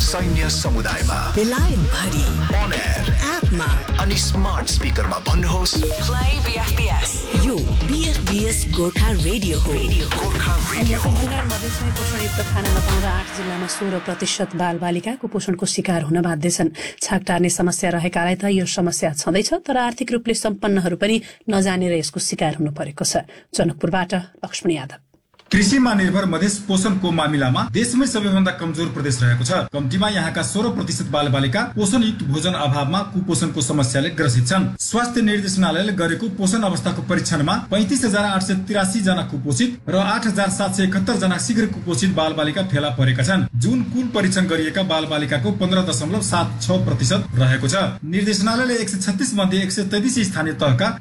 सैन्य समुदायमा, बेलायत भरि, on air, एपमा अनि स्मार्ट स्पिकरमा भन्नुहोस् प्ले बीएफबीएस। यो बीएफबीएस गोर्खा रेडियो हो। गोर्खा रेडियो। मधेसमै पोषणयुक्त खाना नपाउँदा 8 जिल्लामा 16% बालबालिका कुपोषणको शिकार हुन बाध्य छन्। छाक टार्ने समस्या रहेकालाई त यो समस्या छँदैछ, तर आर्थिक रूपले सम्पन्नहरू पनि नजानेर यसको शिकार हुनु परेको छ। जनकपुरबाट लक्ष्मण यादव। कृषिमा निर्भर मधेस पोषणको मामिलामा देशमै सबैभन्दा कमजोर प्रदेश रहेको छ। कम्तीमा यहाँका 16% बालबालिका पोषणयुक्त भोजन अभावमा कुपोषणको समस्याले ग्रसित छन्। स्वास्थ्य निर्देशनालयले गरेको पोषण अवस्थाको परीक्षणमा 35,883 जना कुपोषित र 8,771 जना शीघ्र कुपोषित बालबालिका फेला परेका छन्, जुन कुल परीक्षण गरिएका बालबालिकाको 15.76% रहेको छ। निर्देशनालयले 136 मध्ये 133 स्थानीय तहका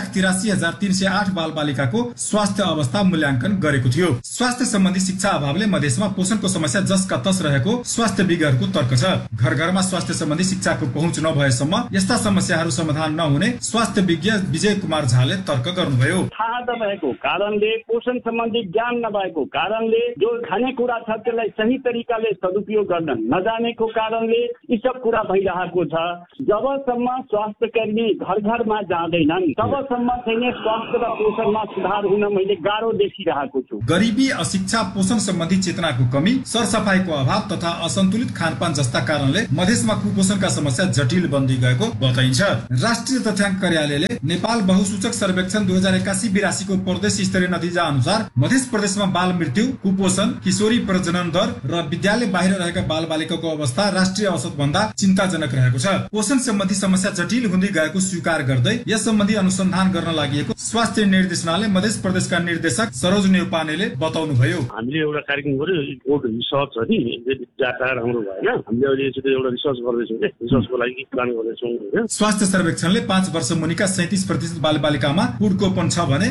2,83,308 बालबालिकाको स्वास्थ्य अवस्था मूल्याङ्कन गरेको थियो। स्वास्थ्य सम्बन्धी शिक्षा अभावले मधेसमा पोषणको समस्या जसका तस रहेको स्वास्थ्य विज्ञहरूको तर्क छ। घर घरमा स्वास्थ्य सम्बन्धी शिक्षाको पहुँच नभएसम्म यस्ता समस्याहरू समाधान नहुने स्वास्थ्य विज्ञ विजय कुमार झाले तर्क गर्नुभयो। थाहा नभएको कारणले, पोषण सम्बन्धी ज्ञान नभएको कारणले, जो खानेकुरा छ त्यसलाई सही तरिकाले सदुपयोग गर्न नजानेको कारणले यी सब कुरा भइरहेको छ। जबसम्म स्वास्थ्य कर्मी घर घरमा जाँदैनन् तबसम्म चाहिँ स्वास्थ्य र पोषणमा सुधार हुन मैले गाह्रो देखिरहेको छु। गरिबी, अशिक्षा, पोषण सम्बन्धी चेतनाको कमी, सरसफाइको अभाव तथा असन्तुलित खानपान जस्ता कारणले मधेसमा कुपोषणका समस्या जटिल बन्दै गएको बताइन्छ। राष्ट्रिय तथ्याङ्क कार्यालयले नेपाल बहुसूचक सर्वेक्षण 2081-82 को प्रदेश स्तरीय नतिजा अनुसार मधेस प्रदेशमा बाल मृत्यु, कुपोषण, किशोरी प्रजनन दर र विद्यालय बाहिर रहेका बालबालिकाको अवस्था राष्ट्रिय औसत भन्दा चिन्ताजनक रहेको छ। पोषण सम्बन्धी समस्या जटिल हुँदै गएको स्वीकार गर्दै यस सम्बन्धी अनुसन्धान गर्न लागि स्वास्थ्य निर्देशनालय मधेस प्रदेशका निर्देशक सरोज नेउपानेले बताउनु भयो। हामीले एउटा कार्यक्रम गर्यो, रिसर्च हो नि, डाटा राम्रो भएन। हामीले अहिले एउटा रिसर्च गर्दैछौँ, रिसर्चको लागि प्लान गर्दैछौँ। स्वास्थ्य सर्वेक्षणले 5 वर्ष मुनिका 37% बालबालिकामा कुपोषण छ भने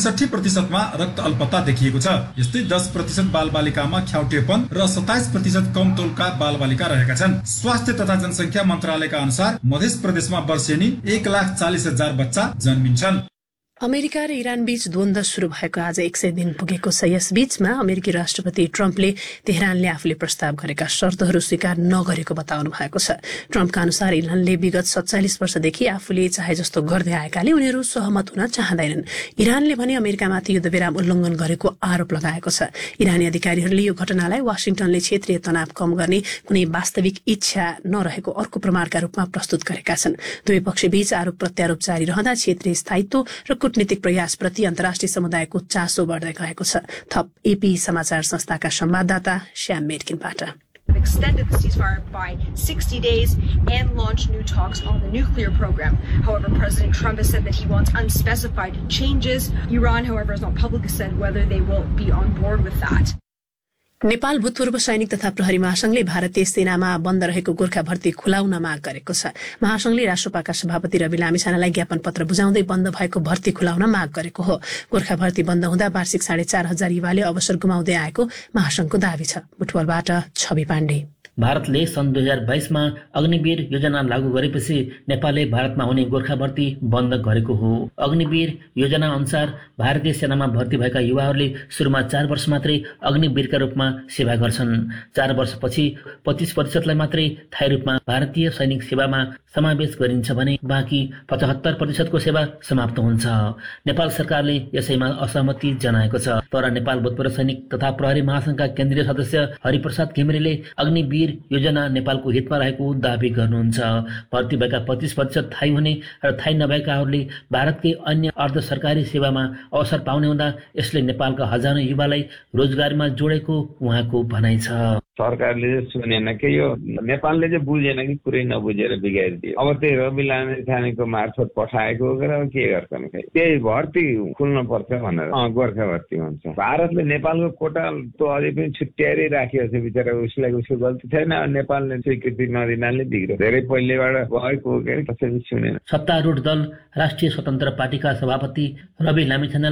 59% रक्त अल्पता देखिएको छ। यस्तै 10% बालबालिकामा ख्याउटेपन र 27% कम तौलका बालबालिका रहेका छन्। स्वास्थ्य तथा जनसङ्ख्या मन्त्रालयका अनुसार मधेस प्रदेशमा वर्षेनी 1,40,000 बच्चा जन्मिन्छन्। अमेरिका र इरान बीच द्वन्द्व शुरू भएको आज 100 दिन पुगेको छ। यस बीचमा अमेरिकी राष्ट्रपति ट्रम्पले तेहरानले आफूले प्रस्ताव गरेका शर्तहरू स्वीकार नगरेको बताउनु भएको छ। ट्रम्पका अनुसार इरानले विगत 47 वर्षदेखि आफूले चाहे जस्तो गर्दै आएकाले उनीहरू सहमत हुन चाहँदैनन्। इरानले भने अमेरिकामाथि युद्धविराम उल्लङ्घन गरेको आरोप लगाएको छ। इरानी अधिकारीहरूले यो घटनालाई वाशिंटनले क्षेत्रीय तनाव कम गर्ने कुनै वास्तविक इच्छा नरहेको अर्को प्रमाणका रूपमा प्रस्तुत गरेका छन्। दुवै पक्षबीच आरोप प्रत्यारोप जारी रहँदा क्षेत्रीय स्थायित्व र कूटनीतिक प्रयासप्रति अन्तर्राष्ट्रिय समुदायको चासो बढ्दै गएको छ। थप एपी समाचार संस्थाका संवाददाता Shyam मेड्किनबाट। Extended the ceasefire by 60 days and launched new talks on the nuclear program. However, President Trump has said that he wants unspecified changes. Iran, however, has not publicly said whether they will be on board with that. Nepal भूतपूर्व सैनिक तथा प्रहरी महासंघले भारतीय सेनामा बन्द रहेको गोर्खा भर्ती खुलाउन माग गरेको छ। महासंघले राष्ट्रपाका सभापति रवि लामिछानेलाई ज्ञापन पत्र बुझाउँदै बन्द भएको भर्ती खुलाउन माग गरेको हो। गोर्खा भर्ती बन्द हुँदा वार्षिक 4,500 युवाले अवसर गुमाउँदै आएको महासंघको दावी छ। बुटवलबाट छवि पाण्डे। भारतले सन् 2022मा अग्निवीर योजना लागू गरेपछि नेपालले भारतमा हुने गोर्खा भर्ती बन्द गरेको हो। अग्निवीर योजना अनुसार भारतीय सेनामा भर्ती भएका युवाहरूले सुरुमा 4 वर्ष मात्रै अग्निवीरका रूपमा सेवा गर्छन्। 4 वर्षपछि 25%लाई मात्रै थायी रूपमा भारतीय सैनिक सेवामा समावेश गरिन्छ भने बाँकी 75%को सेवा समाप्त हुन्छ। नेपाल सरकारले यसैमा असहमति जनाएको छ। तर नेपाल भूतपूर्व सैनिक तथा प्रहरी महासंघका केन्द्रीय सदस्य हरिप्रसाद घिमिरेले अग्निवीर योजना नेपालको हितमा रहेको दावी गर्नुहुन्छ। भर्ती भएका 25% थायी हुने र थायी नभएकाहरूले भारतकै अन्य अर्ध सरकारी सेवामा अवसर पाउने हुँदा यसले नेपालका हजारौं युवालाई रोजगारीमा जोडेको उहाँको भनाइ छ। सरकारले सुनेन कि यो नेपालले चाहिँ बुझेन कि पुरै नबुझेर बिगारिदियो। अब त्यही रवि लामिछानेको मार्फत पठाएको हो र के गर्छन् खै, त्यही भर्ती खुल्न पर्छ भनेर गोर्खा भर्ती हुन्छ। भारतले नेपालको कोटा त अझै पनि छुट्याएरै राखेको छ। बिचरा उसलाई उसको गल्ती छैन, नेपालले स्वीकृति नदिनाले बिग्रो। धेरै पहिलेबाट भएको हो कि सुनेन। सत्तारूढ दल राष्ट्रिय स्वतन्त्र पार्टीका सभापति रवि लामिछानेलाई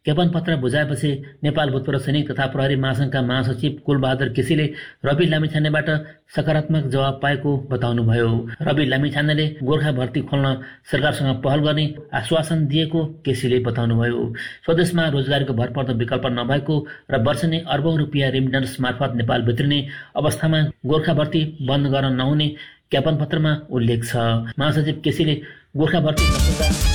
ज्ञापन पत्र बुझाएपछि नेपाल भूतपूर्व सैनिक तथा प्रहरी महासंघका महासचिव कुलबहादुर केसीले रवि लामिछानेबाट सकारात्मक जवाब पाएको बताउनुभयो। रवि लामिछानेले गोर्खा भर्ती खोल्न सरकारसँग पहल गर्ने आश्वासन दिएको केसीले बताउनुभयो। स्वदेशमा रोजगारीको भरपर्दो विकल्प नभएको र वर्षेनी अर्बौं रुपियाँ रेमिटेन्स मार्फत नेपाल भित्रिने अवस्थामा गोर्खा भर्ती बन्द गर्न नहुने ज्ञापन पत्रमा उल्लेख छ। महासचिव केसीले गोर्खा भर्ती